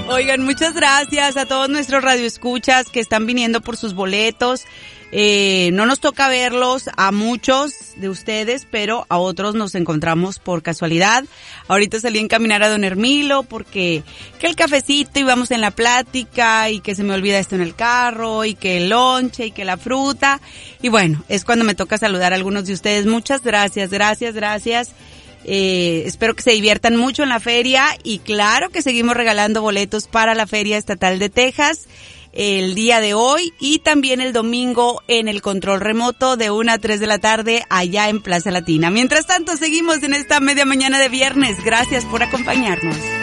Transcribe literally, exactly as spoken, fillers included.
Oigan, muchas gracias a todos nuestros radioescuchas que están viniendo por sus boletos. Eh, no nos toca verlos a muchos de ustedes, pero a otros nos encontramos por casualidad. Ahorita salí a encaminar a Don Hermilo porque que el cafecito y vamos en la plática y que se me olvida esto en el carro y que el lonche y que la fruta. Y bueno, es cuando me toca saludar a algunos de ustedes. Muchas gracias, gracias, gracias. Eh, espero que se diviertan mucho en la feria y claro que seguimos regalando boletos para la Feria Estatal de Texas el día de hoy y también el domingo en el control remoto de una a tres de la tarde allá en Plaza Latina. Mientras tanto, seguimos en esta media mañana de viernes. Gracias por acompañarnos.